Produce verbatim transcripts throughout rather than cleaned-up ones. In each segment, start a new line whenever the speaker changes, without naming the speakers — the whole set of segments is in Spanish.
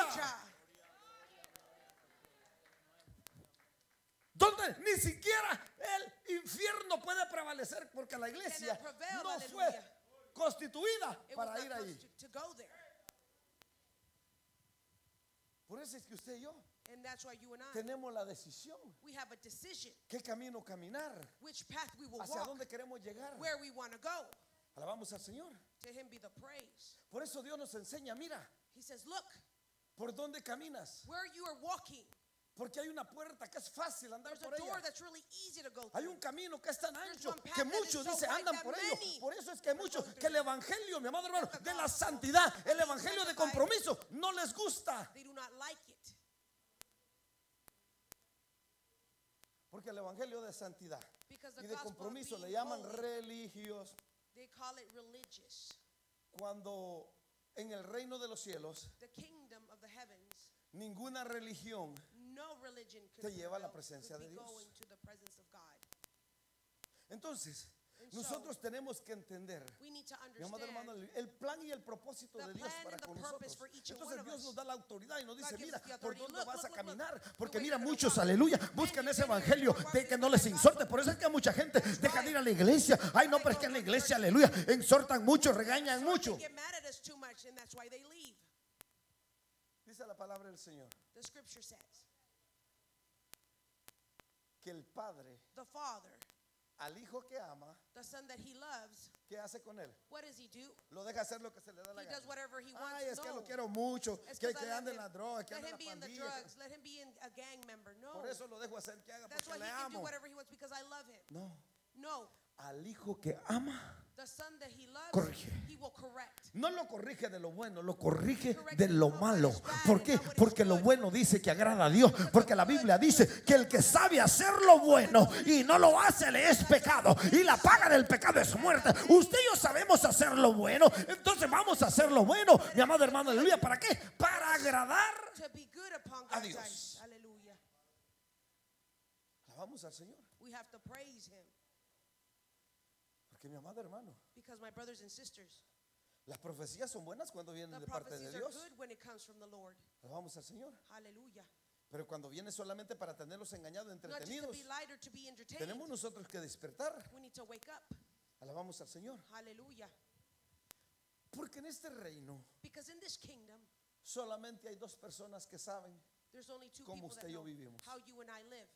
Donde ni siquiera el infierno puede prevalecer, porque la iglesia no fue constituida para ir ahí. Por eso es que usted y yo
And that's why you and I,
tenemos la decisión.
we have a decision
¿Qué camino caminar?
which path we will
¿Hacia
walk,
dónde queremos llegar?
where we want to go.
Alabamos al Señor.
To him be the praise.
Por eso Dios nos enseña, mira,
He says, look,
¿por dónde caminas?
where you are walking,
Porque hay una puerta que es fácil andar
there's
por
a door
ella.
that's really easy to go
Hay
through.
un camino que es tan
There's
ancho
one path
que
that is
muchos
so
dice
wide
andan
that
por ello.
many
Por eso es que hay
are
muchos
going
que el
through.
evangelio, mi amado hermano,
The
de la
gospel,
santidad, el
the
evangelio de
sanctified,
compromiso, no les gusta.
They do not like it.
Porque el evangelio de santidad
Because the
y de
gospel of
compromiso le
being
llaman
holy,
religiosos.
they call it religious.
Cuando en el reino de los cielos
The kingdom of the heavens,
ninguna religión
no religion
te
could
lleva a la
prevail,
presencia
could
de
be
Dios.
going to the presence of God.
Entonces,
And so,
nosotros tenemos que entender,
we need to
mi amado hermano,
understand
el plan y el propósito
the
de Dios
plan
para
and the
con
purpose
nosotros.
for each and
Entonces
one of
Dios
us.
nos da la autoridad y nos dice,
God gives
mira,
us the
por
authority.
dónde
Look,
vas a
look, look, look.
caminar.
The
Porque
way
mira,
you're gonna
muchos,
walk.
aleluya,
Many,
buscan ese
many
evangelio
are
de que
walking
no
by
les
God.
insorte. Por eso es que mucha gente deja de ir a la iglesia. Ay, no, pero es que en la iglesia, aleluya, exhortan mucho, regañan
So
mucho.
they get mad at us too much, and that's why they leave.
Dice la palabra del Señor
The scripture says,
que el Padre
the Father,
al Hijo que ama,
the Son that He loves,
¿qué hace con él?
what does He do?
Lo deja hacer lo que se le da la
He does
gana.
whatever He wants.
Ay, es que
No.
lo quiero mucho,
It's
que,
'cause
que
I love
ande en
him.
la droga, que
Let
ande en
him be
la
in the
pandilla.
drugs. Let him be in a gang member. No.
Por eso lo dejo hacer que haga
That's why
porque
He
le
can do
amo.
whatever He wants because I love Him.
No,
No.
al Hijo que ama,
The Son that He loves,
corrige.
He will correct.
No lo corrige de lo bueno, lo corrige de lo malo. ¿Por qué? Porque lo bueno dice que agrada a Dios. Porque la Biblia dice que el que sabe hacer lo bueno y no lo hace le es pecado. Y la paga del pecado es muerte. Usted y yo sabemos hacer lo bueno. Entonces vamos a hacer lo bueno. Mi amado hermano, aleluya. ¿Para qué? Para agradar.
To be good upon
A
God's
Dios.
eyes. Hallelujah.
Alabamos al Señor.
We have to praise Him.
Porque mi amado hermano,
Because my brothers and sisters,
las profecías son buenas cuando vienen
the
de parte de
prophecies are
Dios.
good when it comes from the Lord.
Alabamos al Señor.
Hallelujah.
Pero cuando viene solamente para tenerlos engañados,
Not just to
entretenidos,
be light or to be entertained.
tenemos nosotros que despertar.
We need to wake up.
Alabamos al Señor.
Hallelujah.
Porque en este reino
Because in this kingdom,
solamente hay dos personas que saben
there's only two
cómo
people
usted
that
y yo
know
vivimos.
how you and I live.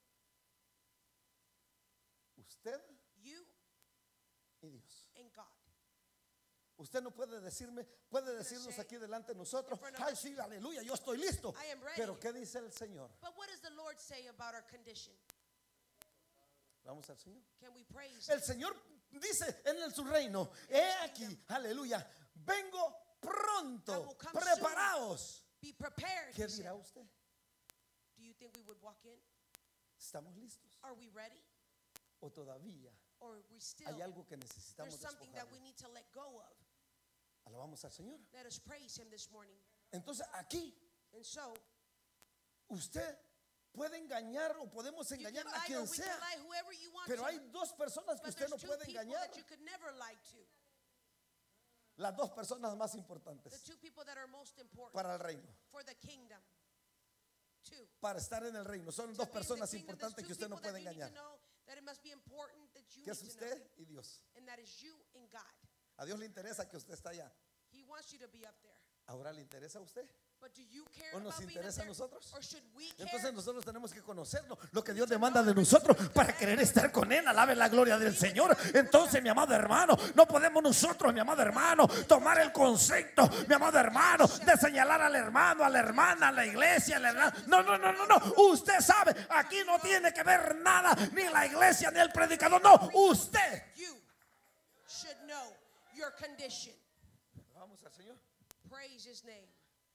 Usted
You
y Dios.
and God.
Usted no puede decirme, puede
gonna
decirnos
say
aquí delante de nosotros,
in front of
ay
us,
sí, aleluya, yo estoy listo.
I am ready.
Pero ¿qué dice el Señor?
But what does the Lord say about our condition?
Vamos al Señor.
Can we praise
El
Him?
Señor dice en el, su reino, he aquí, aleluya, vengo
I
pronto,
will come
preparaos.
Be prepared.
¿Qué
He said.
dirá usted?
Do you think we would walk in?
¿Estamos listos?
Are we ready?
¿O todavía
Or are we still?
hay algo que
There's
necesitamos
something that we
despojarnos?
need to let go of.
Alabamos al Señor.
Let us praise Him this morning.
Entonces aquí
And so,
usted puede engañar o podemos
you can
engañar a
lie or
quien
we
sea,
can lie whoever you want
pero
to.
hay dos personas que
But
usted
there's
no
two
puede
people
engañar.
that you could never lie to.
Las dos personas más
The
importantes
two people that are most important
para el reino,
for the kingdom. Two.
para estar en el reino. Son
To
dos
be in the
personas
kingdom, there's
importantes
two
que usted no
people that
puede
you need to
engañar,
know that it must be important that you
que es
need to know.
usted y Dios.
And that is you and God.
A Dios le interesa que usted está allá.
He wants you to be up there.
Ahora le interesa a usted.
But do you care
¿O nos
about being up
interesa a
there?
nosotros?
Or should we care?
Entonces nosotros tenemos que conocerlo, lo que Dios demanda de nosotros para querer estar con Él. Alabe la gloria del Señor. Entonces, mi amado hermano, no podemos nosotros, mi amado hermano, tomar el concepto, mi amado hermano, de señalar al hermano, a la hermana, a la iglesia, a la hermana. No, no, no, no, no. Usted sabe, aquí no tiene que ver nada, ni la iglesia, ni el predicador. No, usted.
You should know your condition.
Vamos al Señor.
Praise His name.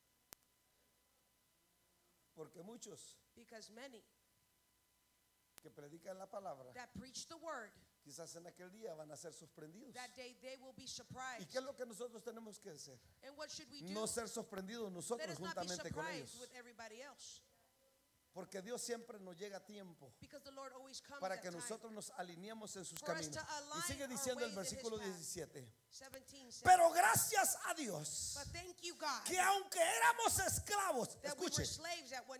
Porque muchos
Because many
que predican la palabra,
that preach the word,
quizás en aquel día van a ser sorprendidos.
that day they will be
¿Y
surprised.
qué es lo que nosotros tenemos que hacer?
And what should we do?
No ser sorprendidos
Let
nosotros
us not be
juntamente con
surprised
ellos.
with everybody else.
Porque Dios siempre nos llega a tiempo
Because the Lord always comes
para
at
que
time.
nosotros nos alineemos en sus
For us
caminos.
to align
Y sigue
our
diciendo el
ways in
versículo
his path.
diecisiete.
seventeen says,
Pero gracias a Dios
but thank you, God,
que aunque éramos esclavos,
that we were
escuche,
slaves at one